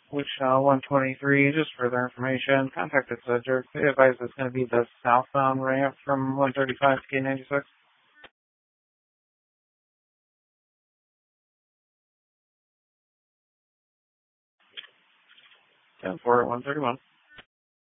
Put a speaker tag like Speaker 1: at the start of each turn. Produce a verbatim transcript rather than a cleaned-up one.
Speaker 1: Wichita one twenty-three, just further information. Contacted subject. They advise it's going to be the southbound ramp from one thirty-five to K ninety-six. ten four at one thirty-one.